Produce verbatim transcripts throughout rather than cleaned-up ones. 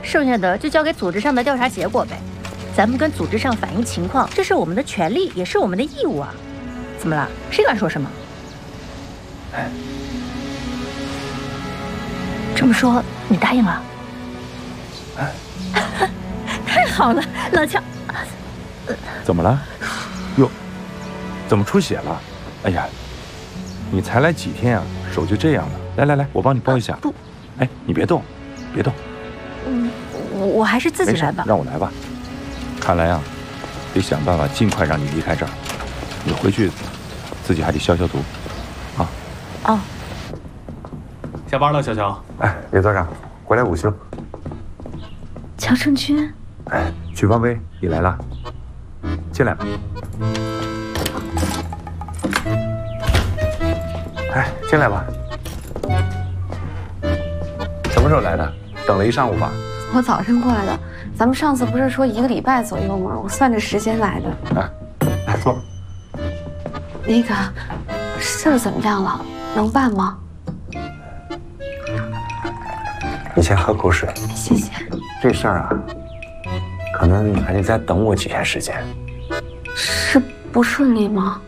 剩下的就交给组织上的调查结果呗。咱们跟组织上反映情况，这是我们的权利，也是我们的义务啊。怎么了？谁敢说什么？ 哎， 这么说你答应了？ 哎， 太好了，老乔。 怎么了？哟，怎么出血了？哎呀，你才来几天啊，手就这样了。来来来，我帮你包一下。 不， 哎，你别动，别动。 嗯，我我还是自己来吧。 让我来吧。看来啊，得想办法尽快让你离开这儿。你回去自己还得消消毒，啊。 哦。 下班了，小乔。 哎，李组长，过来午休。 乔成军。 哎，曲芳薇，你来了，进来吧。哎，进来吧。什么时候来的？等了一上午吧。 我早上过来的。咱们上次不是说一个礼拜左右吗？我算着时间来的。 哎，来坐。 那个事儿怎么样了？能办吗？ 你先喝口水。 谢谢。 这事儿啊，可能你还得再等我几天时间。 是不顺利吗？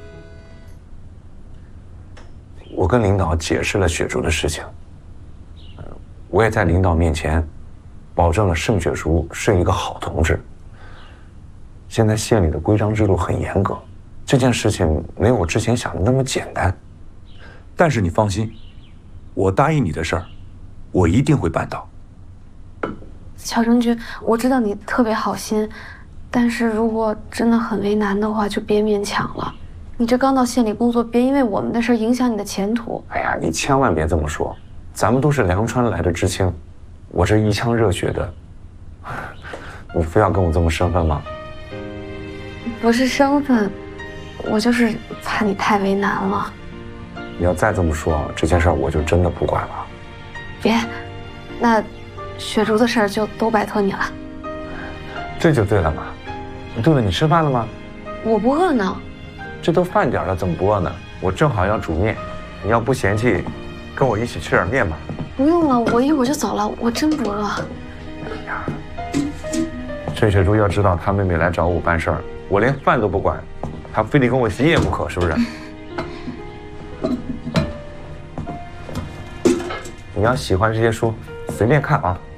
我跟领导解释了雪竹的事情，我也在领导面前保证了盛雪竹是一个好同志。现在县里的规章制度很严格，这件事情没有我之前想的那么简单。但是你放心，我答应你的事儿，我一定会办到。 乔成军，我知道你特别好心，但是如果真的很为难的话，就别勉强了。你这刚到县里工作，别因为我们的事影响你的前途。 哎呀，你千万别这么说，咱们都是梁川来的知青，我这一腔热血的，你非要跟我这么生分吗？ 不是生分，我就是怕你太为难了。 你要再这么说，这件事我就真的不管了。 别，那雪竹的事儿就都拜托你了。 这就对了嘛。对了，你吃饭了吗？ 我不饿呢。 这都饭点了，怎么不饿呢？我正好要煮面，你要不嫌弃，跟我一起吃点面吧。 不用了，我一会儿就走了，我真不饿。 哎呀，盛雪竹要知道她妹妹来找我办事儿，我连饭都不管，她非得跟我急也不可，是不是？你要喜欢这些书，随便看啊。